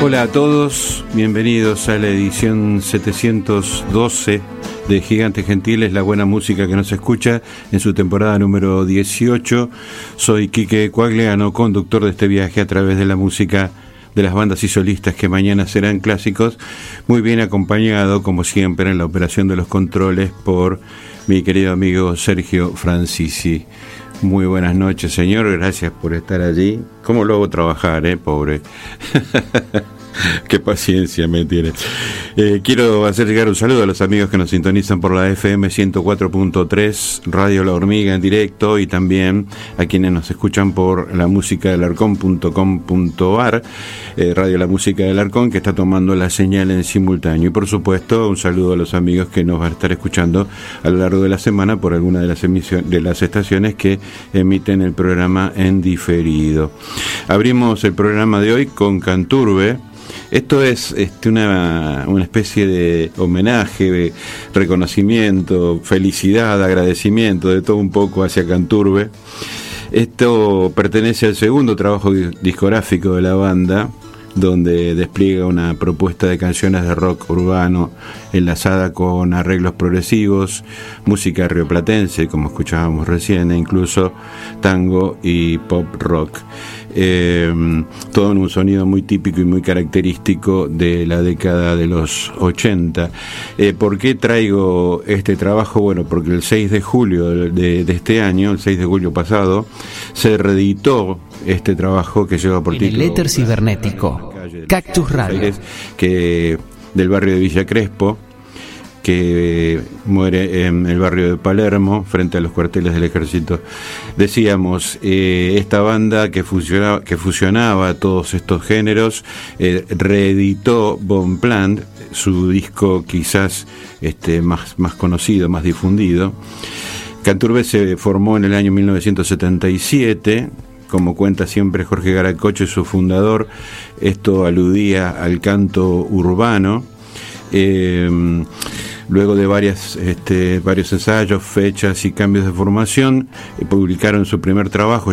Hola a todos, bienvenidos a la edición 712 de Gigantes Gentiles, la buena música que nos escucha en su temporada número 18. Soy Quique Coagliano, conductor de este viaje a través de la música de las bandas y solistas que mañana serán clásicos, muy bien acompañado, como siempre, en la operación de los controles por mi querido amigo Sergio Francisi. Muy buenas noches, señor, gracias por estar allí. ¿Cómo lo hago trabajar, pobre? Qué paciencia me tiene. Quiero hacer llegar un saludo a los amigos que nos sintonizan por la FM 104.3, Radio La Hormiga en directo, y también a quienes nos escuchan por la música del arcón.com.ar, Radio La Música del Arcón, que está tomando la señal en simultáneo. Y por supuesto, un saludo a los amigos que nos van a estar escuchando a lo largo de la semana por alguna de las emisiones, de las estaciones que emiten el programa en diferido. Abrimos el programa de hoy con Canturbe. Esto es una especie de homenaje, de reconocimiento, felicidad, agradecimiento, de todo un poco hacia Canturbe. Esto pertenece al segundo trabajo discográfico de la banda, donde despliega una propuesta de canciones de rock urbano enlazada con arreglos progresivos, música rioplatense, como escuchábamos recién, e incluso tango y pop rock. Todo en un sonido muy típico y muy característico de la década de los 80. ¿Por qué traigo este trabajo? Bueno, porque el 6 de julio de este año, el 6 de julio pasado, se reeditó este trabajo que lleva por título... El éter cibernético, Cactus Radio. Que del barrio de Villa Crespo, que muere en el barrio de Palermo, frente a los cuarteles del ejército. Decíamos, esta banda que fusionaba todos estos géneros, reeditó Bonpland, su disco quizás más conocido, más difundido. Canturbe se formó en el año 1977, como cuenta siempre Jorge Garacoche, su fundador. Esto aludía al canto urbano. Luego de varios ensayos, fechas y cambios de formación, publicaron su primer trabajo